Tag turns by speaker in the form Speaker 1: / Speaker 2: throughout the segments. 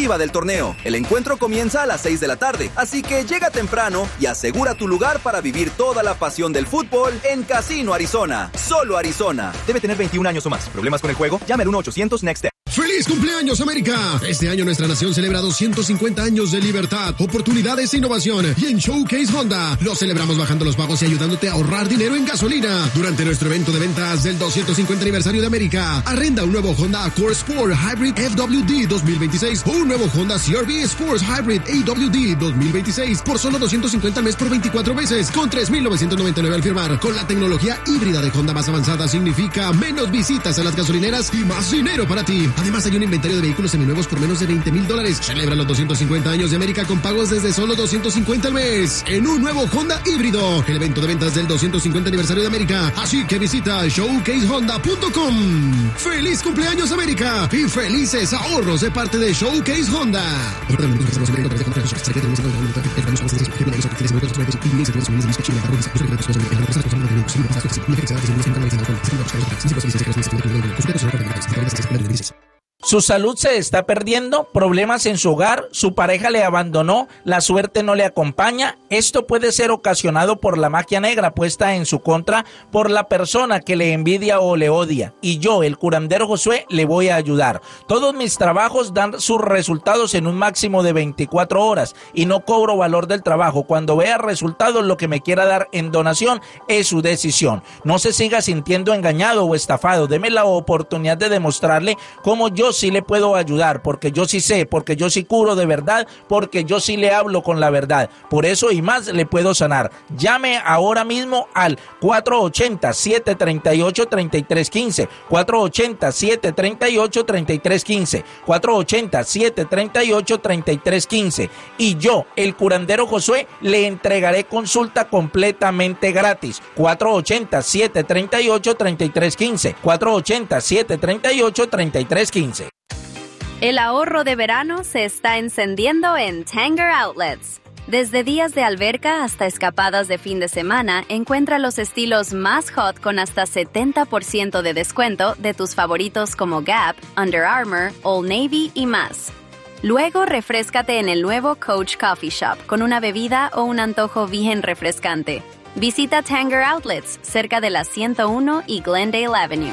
Speaker 1: exclusiva del torneo. El encuentro comienza a las 6 de la tarde, así que llega temprano y asegura tu lugar para vivir toda la pasión del fútbol en Casino Arizona. Solo Arizona. Debe tener 21 años o más. ¿Problemas con el juego? Llame al 1-800-NEXT-STEP.
Speaker 2: ¡Feliz cumpleaños, América! Este año nuestra nación celebra 250 años de libertad, oportunidades e innovación. Y en Showcase Honda lo celebramos bajando los pagos y ayudándote a ahorrar dinero en gasolina. Durante nuestro evento de ventas del 250 aniversario de América, arrenda un nuevo Honda Accord Sport Hybrid FWD 2026 o un nuevo Honda CR-V Sports Hybrid AWD 2026 por solo 250 al mes por 24 meses con 3,999 al firmar. Con la tecnología híbrida de Honda más avanzada significa menos visitas a las gasolineras y más dinero para ti. Además, hay un inventario de vehículos seminuevos por menos de $20,000. Celebra los 250 años de América con pagos desde solo 250 al mes en un nuevo Honda híbrido. El evento de ventas del 250 aniversario de América. Así que visita showcasehonda.com. ¡Feliz cumpleaños, América! Y felices ahorros de parte de Showcase Honda.
Speaker 3: Su salud se está perdiendo, problemas en su hogar, su pareja le abandonó, la suerte no le acompaña. Esto puede ser ocasionado por la magia negra puesta en su contra por la persona que le envidia o le odia. Y yo, el curandero Josué, le voy a ayudar. Todos mis trabajos dan sus resultados en un máximo de 24 horas y no cobro valor del trabajo. Cuando vea resultados, lo que me quiera dar en donación es su decisión. No se siga sintiendo engañado o estafado. Deme la oportunidad de demostrarle cómo yo sí le puedo ayudar, porque yo sí sé, porque yo sí curo de verdad, porque yo sí le hablo con la verdad. Por eso y más le puedo sanar. Llame ahora mismo al 480-738-3315, 480-738-3315, 480-738-3315 y yo, el curandero Josué, le entregaré consulta completamente gratis. 480-738-3315, 480-738-3315.
Speaker 4: El ahorro de verano se está encendiendo en Tanger Outlets. Desde días de alberca hasta escapadas de fin de semana, encuentra los estilos más hot con hasta 70% de descuento de tus favoritos como Gap, Under Armour, Old Navy y más. Luego, refréscate en el nuevo Coach Coffee Shop con una bebida o un antojo bien refrescante. Visita Tanger Outlets, cerca de la 101 y Glendale Avenue.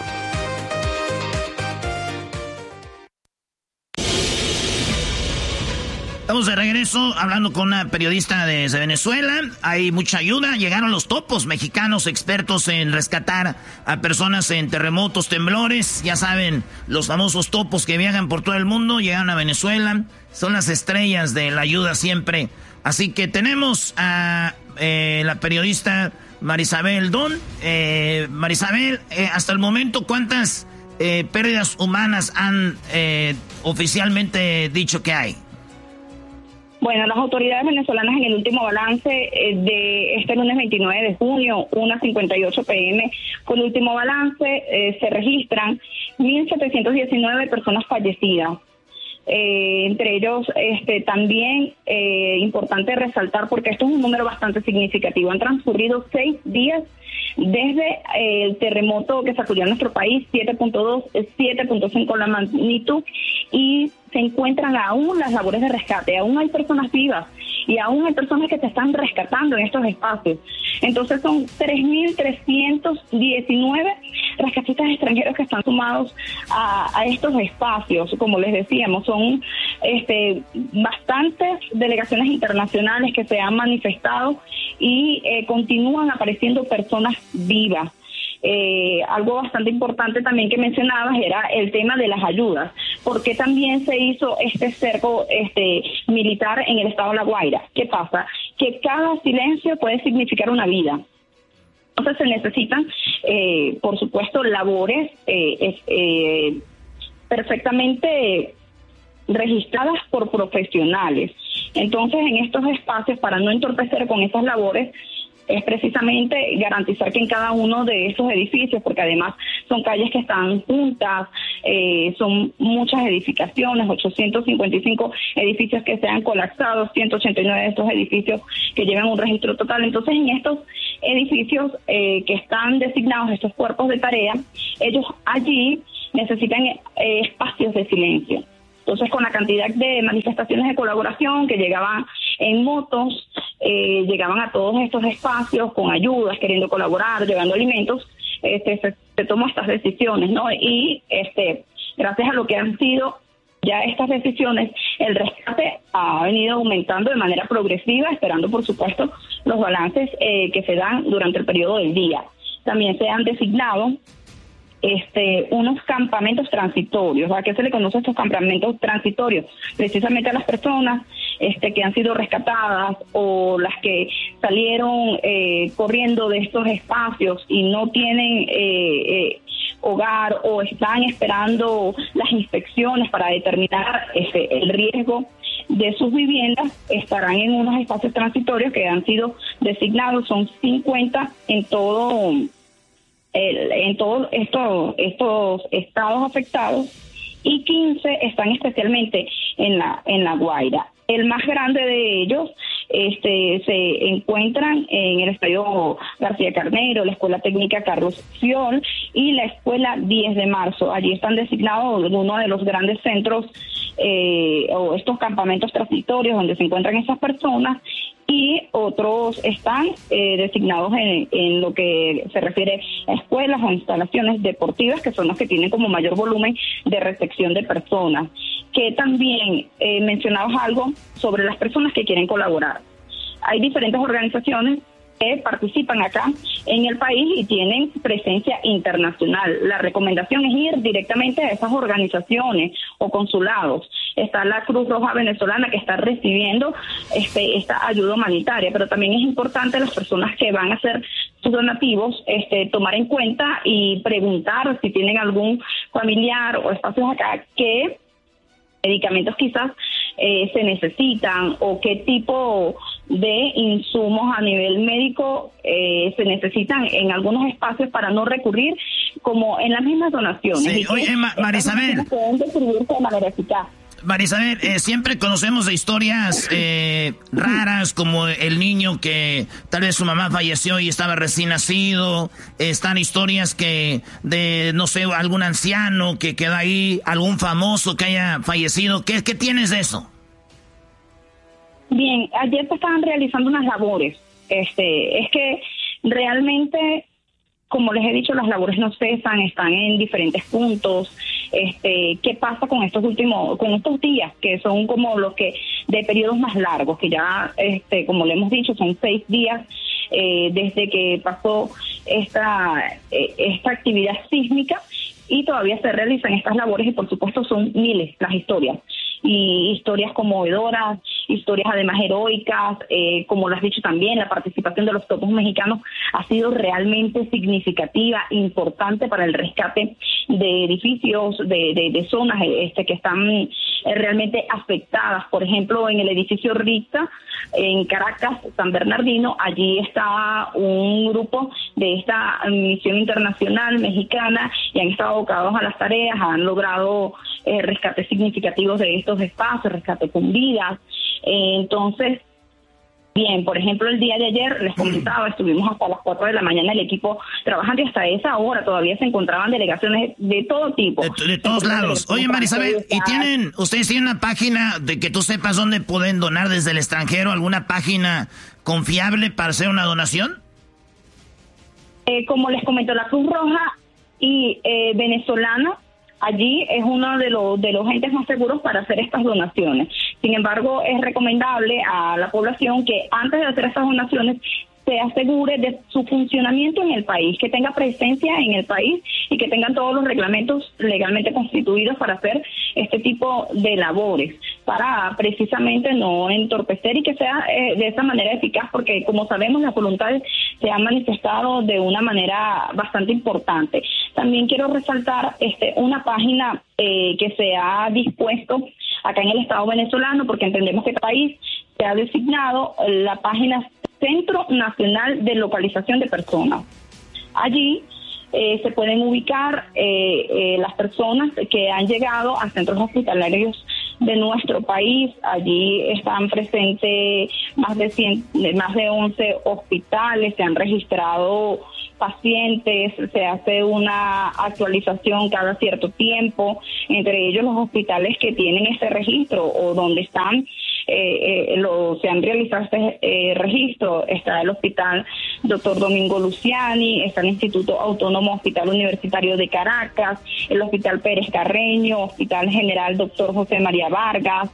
Speaker 5: Estamos de regreso hablando con una periodista desde Venezuela. Hay mucha ayuda. Llegaron los topos mexicanos expertos en rescatar a personas en terremotos, temblores. Ya saben, los famosos topos que viajan por todo el mundo llegan a Venezuela. Son las estrellas de la ayuda siempre. Así que tenemos a la periodista Marisabel Don. Marisabel, hasta el momento, ¿cuántas pérdidas humanas han oficialmente dicho que hay?
Speaker 6: Bueno, las autoridades venezolanas en el último balance de este lunes 29 de junio, 1:58 p.m., con el último balance se registran 1.719 personas fallecidas. Entre ellos, también importante resaltar, porque esto es un número bastante significativo, han transcurrido 6 días desde el terremoto que sacudió a nuestro país, 7.2, 7.5 la magnitud, y se encuentran aún las labores de rescate, aún hay personas vivas y aún hay personas que se están rescatando en estos espacios. Entonces son 3.319 rescatistas extranjeros que están sumados a estos espacios. Como les decíamos, son bastantes delegaciones internacionales que se han manifestado y continúan apareciendo personas vivas. Algo bastante importante también que mencionabas era el tema de las ayudas, porque también se hizo este cerco militar en el estado de La Guaira. ¿Qué pasa? Que cada silencio puede significar una vida. Entonces se necesitan, por supuesto, labores perfectamente registradas por profesionales. Entonces, en estos espacios, para no entorpecer con esas labores, es precisamente garantizar que en cada uno de esos edificios, porque además son calles que están juntas, son muchas edificaciones, 855 edificios que se han colapsado, 189 de estos edificios que llevan un registro total. Entonces, en estos edificios que están designados, estos cuerpos de tarea, ellos allí necesitan espacios de silencio. Entonces, con la cantidad de manifestaciones de colaboración que llegaban en motos, llegaban a todos estos espacios con ayudas, queriendo colaborar, llevando alimentos, se tomó estas decisiones, ¿no? Y gracias a lo que han sido ya estas decisiones, el rescate ha venido aumentando de manera progresiva, esperando, por supuesto, los balances que se dan durante el periodo del día. También se han designado unos campamentos transitorios. ¿A qué se le conoce estos campamentos transitorios? Precisamente a las personas que han sido rescatadas o las que salieron corriendo de estos espacios y no tienen hogar o están esperando las inspecciones para determinar el riesgo de sus viviendas, estarán en unos espacios transitorios que han sido designados. Son 50 en todos estos estados afectados y 15 están especialmente en la Guaira. El más grande de ellos se encuentran en el Estadio García Carnero, la Escuela Técnica Carlos Fiol y la Escuela 10 de Marzo. Allí están designados uno de los grandes centros o estos campamentos transitorios donde se encuentran esas personas, y otros están designados en lo que se refiere a escuelas o instalaciones deportivas, que son los que tienen como mayor volumen de recepción de personas. Que también mencionabas algo sobre las personas que quieren colaborar. Hay diferentes organizaciones que participan acá en el país y tienen presencia internacional. La recomendación es ir directamente a esas organizaciones o consulados. Está la Cruz Roja Venezolana, que está recibiendo esta ayuda humanitaria, pero también es importante las personas que van a hacer sus donativos tomar en cuenta y preguntar si tienen algún familiar o espacios acá que medicamentos quizás se necesitan o qué tipo de insumos a nivel médico se necesitan en algunos espacios para no recurrir como en las mismas donaciones.
Speaker 5: Sí. Oye, Marisabel,
Speaker 6: pueden distribuirse de manera eficaz.
Speaker 5: Marisabel, siempre conocemos de historias raras, como el niño que tal vez su mamá falleció y estaba recién nacido. Están historias no sé, algún anciano que queda ahí, algún famoso que haya fallecido. ¿Qué tienes de eso?
Speaker 6: Bien, ayer se estaban realizando unas labores. Es que realmente, como les he dicho, las labores no cesan, están en diferentes puntos. ¿Qué pasa con estos días, que son como los que de periodos más largos, que ya, como le hemos dicho, son 6 días desde que pasó esta actividad sísmica, y todavía se realizan estas labores, y por supuesto son miles las historias, y historias conmovedoras, historias además heroicas, como lo has dicho también, la participación de los topos mexicanos ha sido realmente significativa, importante para el rescate de edificios, de zonas que están realmente afectadas. Por ejemplo, en el edificio Rita, en Caracas, San Bernardino, allí está un grupo de esta misión internacional mexicana y han estado abocados a las tareas, han logrado rescates significativos de estos espacios, rescate con vidas. Entonces, bien, por ejemplo, el día de ayer, les comentaba, estuvimos hasta las 4 de la mañana el equipo trabajando, y hasta esa hora todavía se encontraban delegaciones de todo tipo.
Speaker 5: De todos lados. Oye, Marisabel, ¿ustedes tienen una página de que tú sepas dónde pueden donar desde el extranjero? ¿Alguna página confiable para hacer una donación?
Speaker 6: Como les comento, la Cruz Roja y venezolana, allí es uno de los entes más seguros para hacer estas donaciones. Sin embargo, es recomendable a la población que antes de hacer estas donaciones se asegure de su funcionamiento en el país, que tenga presencia en el país y que tengan todos los reglamentos legalmente constituidos para hacer este tipo de labores, para precisamente no entorpecer y que sea de esa manera eficaz, porque como sabemos las voluntades se han manifestado de una manera bastante importante. También quiero resaltar una página que se ha dispuesto acá en el Estado venezolano, porque entendemos que el país se ha designado la página Centro Nacional de Localización de Personas. Allí se pueden ubicar las personas que han llegado a centros hospitalarios de nuestro país. Allí están presentes más de 11 hospitales, se han registrado pacientes, se hace una actualización cada cierto tiempo, entre ellos los hospitales que tienen ese registro o donde están, se han realizado este registro. Está el Hospital Dr. Domingo Luciani, está el Instituto Autónomo Hospital Universitario de Caracas, el Hospital Pérez Carreño, Hospital General Dr. José María Vargas,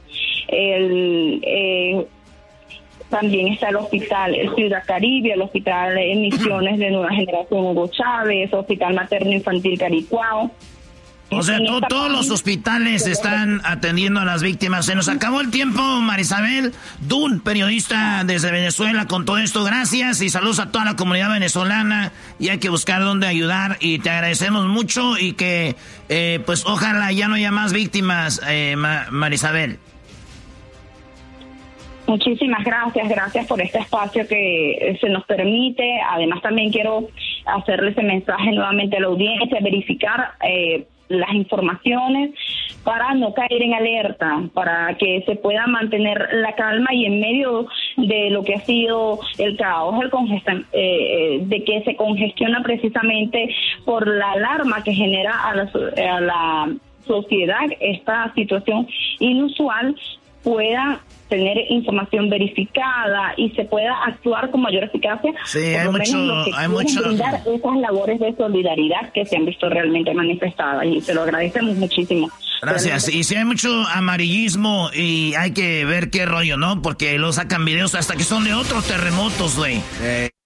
Speaker 6: también está el Hospital Ciudad Caribe, el Hospital Misiones de Nueva Generación Hugo Chávez, Hospital Materno Infantil Caricuao.
Speaker 5: O sea, todos los hospitales están atendiendo a las víctimas. Se nos acabó el tiempo, Marisabel Dunn, periodista desde Venezuela, con todo esto. Gracias y saludos a toda la comunidad venezolana. Y hay que buscar dónde ayudar. Y te agradecemos mucho y que, pues, ojalá ya no haya más víctimas, Marisabel.
Speaker 6: Muchísimas gracias por este espacio que se nos permite. Además, también quiero hacerle ese mensaje nuevamente a la audiencia, verificar las informaciones para no caer en alerta, para que se pueda mantener la calma y en medio de lo que ha sido el caos, de que se congestiona precisamente por la alarma que genera a la sociedad esta situación inusual, pueda tener información verificada y se pueda actuar con mayor eficacia.
Speaker 5: Sí, hay mucho
Speaker 6: brindar esas labores de solidaridad que se han visto realmente manifestadas y se lo agradecemos muchísimo.
Speaker 5: Gracias. Y si hay mucho amarillismo y hay que ver qué rollo, ¿no? Porque lo sacan videos hasta que son de otros terremotos, güey.